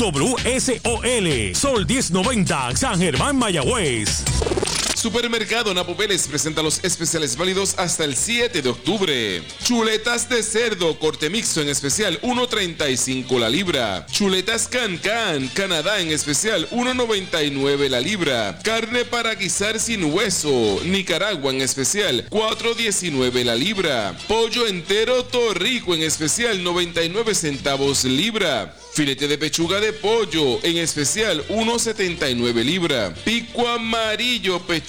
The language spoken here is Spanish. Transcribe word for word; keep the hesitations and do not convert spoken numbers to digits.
W S O L, Sol diez noventa, San Germán, Mayagüez. Supermercado Napo Vélez presenta los especiales válidos hasta el siete de octubre. Chuletas de cerdo, corte mixto en especial, uno treinta y cinco la libra. Chuletas Can Can, Canadá en especial, uno noventa y nueve la libra. Carne para guisar sin hueso, Nicaragua en especial, cuatro diecinueve la libra. Pollo entero Torrico en especial, noventa y nueve centavos libra. Filete de pechuga de pollo en especial, uno setenta y nueve libra. Pico amarillo, pechuga